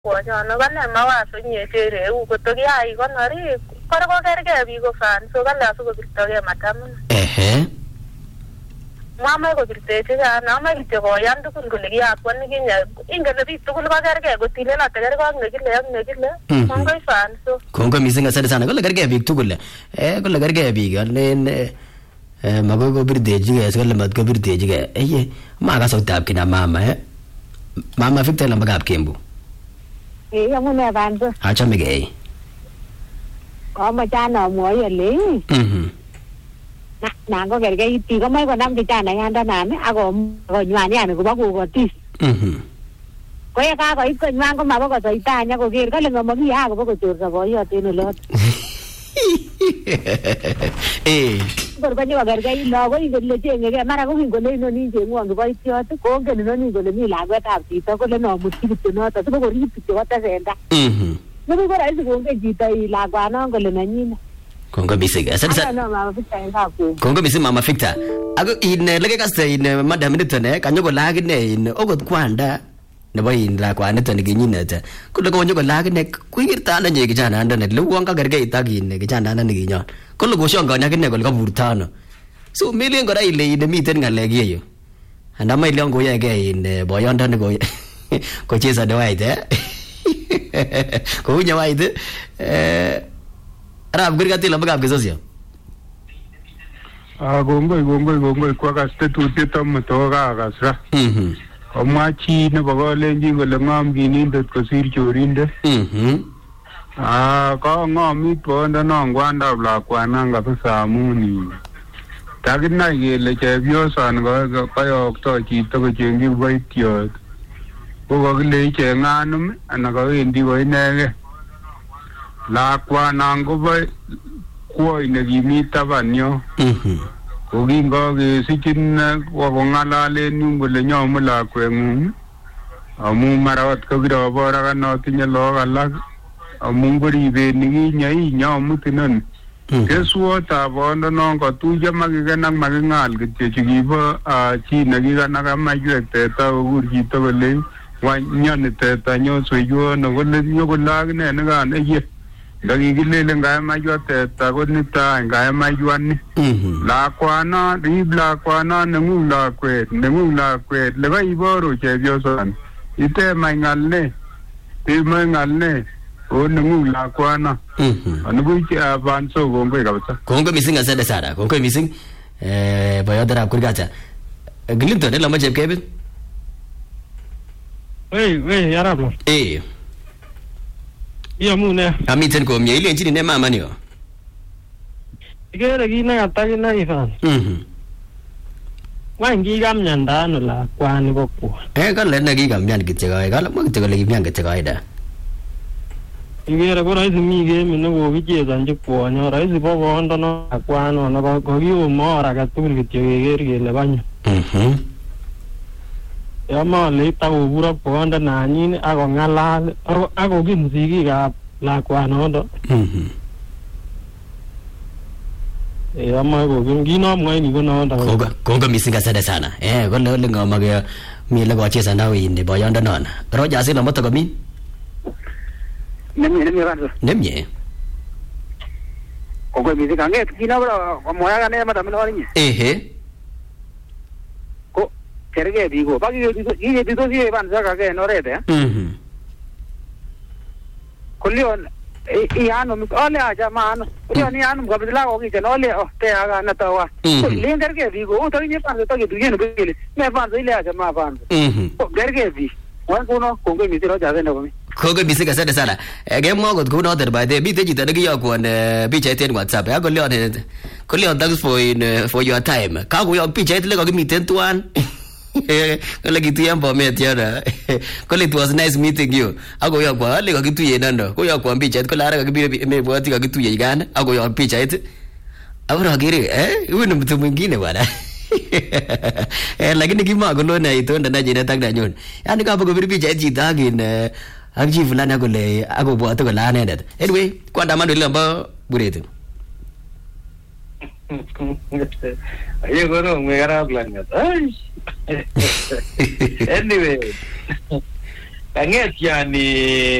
Kwonyono kane mawazo nyechere ukotokiyai konori korkokergei biik ko fan so kale asikobirtogei matamun. Mama kopirtechi kana ama kityo koyan tugul kole kiyakwani kinya ingen biik tugul kokergei kotilen atekergei ak nekile kongoi fan so. Kongoi mising asante sana kole kergei biik tugul. Kole kergei biik alen magoi kopirtechigei sikole matkopirtechigei. Eye makas sautab kina mama Mama Victor lambakab Kembu. Amune banzo. Achamegei. Kamachana amwoe ale. Nango kergeit biik komoe konam kijanayandanan ako konywan yani kobo kokotis. Ko ye kakoit konywan komabo kosoitanya koker kole ngomokiya kobo kochorso boiyot en olot. Kor konyo kokergeit lagok ingole chengegei mara ko kingole inoni chengwong kiboitiot kongen inoni kole mi lakwetab chito kole nomutyi kityo noto sibo korib kityo kotesenda. Nibu ko rahisi kongen chito lakwanon kole nenyin. Kongoi mising. Kongoi mising Mama Victor. Ako lekekaste madam nito kanyo lak ine okot kwanda nebo lakwanito nikinyinet. Kole konyo lak ine kuwirta ano nye kijananda ne luwon kakergeit ak kijananda nikinyon. Kole koshongoni akine kole kaburto ano. So melen kora ile miten ngalek yeyo. Andama ile ngoyege boyondoni kochezani white Kounya white Arab kurgati lambakab Kesosio. Gongoi kwakas tetutiet amutoka kasra. Omwa chi nebo kolenjin kole ng'om kinindet kosir chorindet. Kong'omit boondonon kwandab lakwanon kabisa amun kakinai kele chepyosan kayokto chito kocheng'chi kiboitiot ko kakile icheng'anum anan kawendi ko inegei. Lakwanon kobo kwony nekimi taban yo. Ko kingokesichin kokong'alalen yun kole nyomu lakweng'ung amu mara ot kokirobor ak anotinye lagok alak amu ngoriben nikinye inyomut inoni. Keswotab bondonon kotuiyo makiken ak making'al kityo chukibo chi nekikanak ak maiywek teta kokur chito kole nyoni teta nyosweiwono kole nyokole akine nikane ye ndakikilele ngaemaiyo teta ko nita ngaemaiyoni. Lakwanon rib lakwanon neng'ung lakwet lekaiboru chepyosan itemai ng'al ne temai ng'al ne o neng'ung lakwanon. Anibuch banso kongoi kabisa. Kongoi mising asante sana. Kongoi mising boyotab Kurgata. Gilington lama chepkebit. Wei Arab. Yamune. Amiten komye ilenjini ne mama niyo. Ikere kit nekatakinoe fan. Wany kikamnyanda ano lakwani bo kwony? Kale kikamnyan kityo kale mwa kityo kole kimyan kityo kaida. Ikere ko rahisi mi game nekokichezonchi kwonyo rahisi bo bondono lakwano nebo kokiyomo or agetugul kityo keker kele kanyo. Yamale takobur ak bondo nanyin akong'alal akokin sigikab lakwanoto. Amae kokin kinomwoini konoto. Kongoi mising asante sana. Kole ole ngomake mile kocheza nawe ine boyondonon. Roja sina moto komin. Nemye kanso. Nemye. Kongoi mising kanget kinabra komoya kane matamin ko kergei biiko bakiyetitosie bansakake norete Kulion iyanum ole ajamano kulion iyanum kabila ko kichen ole te aga natawa kulion kergei biiko utokinye banso toketuyen bele me banso ile ajama banso kergei bi wan kuno kongoi mising roja zenda komi. Kongoi mising asante sana. Kemwa kot kou noton by the miten chito nekiyokwan pichait en WhatsApp. Kulion thanks for your time. Kakoyok pichait lekakimiten tuan. Kole kituyen Bomet yana. Kole it was nice meeting you. Akoyokwa ale kakituyen ano. Koyokwan pichait kole ara kakibire mebwati kakituye Uganda. Akoyok pichait. Abura kere huyu mtu mwingine bwana. Lakini kimakolona itonda najine tak nanyon. Yani kapo kubiri pichait chito ak chi fulani akole akobwote kole anendet. Anyway, kwandamano ile ambayo buretu. Ayo kono ngekara blanket. Anyway. kanget yani